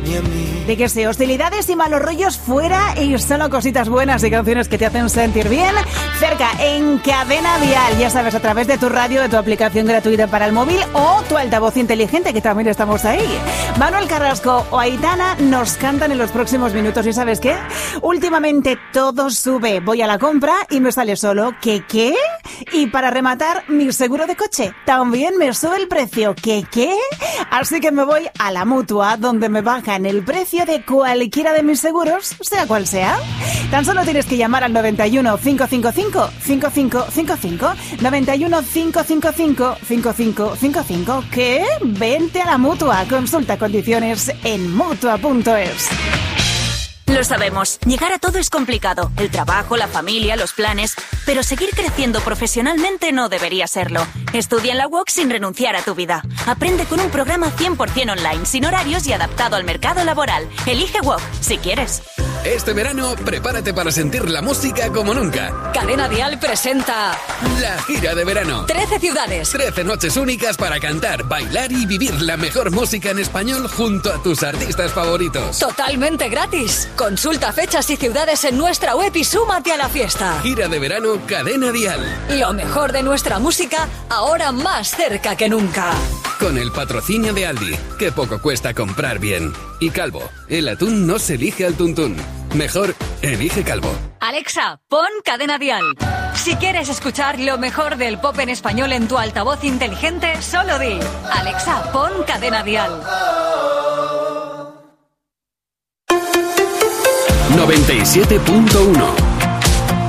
ni a mí. De que sí, hostilidades y malos rollos fuera y solo cositas buenas y canciones que te hacen sentir bien. Cerca, en Cadena Dial, ya sabes, a través de tu radio, de tu aplicación gratuita para el móvil o tu altavoz inteligente, que también estamos ahí. Manuel Carrasco o Aitana nos cantan en los próximos minutos. ¿Y sabes qué? Últimamente todo sube. Voy a la compra y me sale solo ¿qué? Y para rematar, mi seguro de coche también me sube el precio. ¿Qué? Así que me voy a la Mutua, donde me bajan el precio de cualquiera de mis seguros, sea cual sea. Tan solo tienes que llamar al 91 555 5555, 91 555 5555, que vente a la Mutua. Consulta condiciones en Mutua.es. Lo sabemos, llegar a todo es complicado. El trabajo, la familia, los planes. Pero seguir creciendo profesionalmente no debería serlo. Estudia en la UOC sin renunciar a tu vida. Aprende con un programa 100% online, sin horarios y adaptado al mercado laboral. Elige UOC, si quieres. Este verano, prepárate para sentir la música como nunca. Cadena Dial presenta la gira de verano. 13 ciudades. 13 noches únicas para cantar, bailar y vivir la mejor música en español junto a tus artistas favoritos. Totalmente gratis. Consulta fechas y ciudades en nuestra web y súmate a la fiesta. Gira de verano Cadena Dial. Lo mejor de nuestra música, ahora más cerca que nunca. Con el patrocinio de Aldi, que poco cuesta comprar bien. Y Calvo, el atún no se elige al tuntún. Mejor, elige Calvo. Alexa, pon Cadena Dial. Si quieres escuchar lo mejor del pop en español en tu altavoz inteligente, solo di: Alexa, pon Cadena Dial. 97.1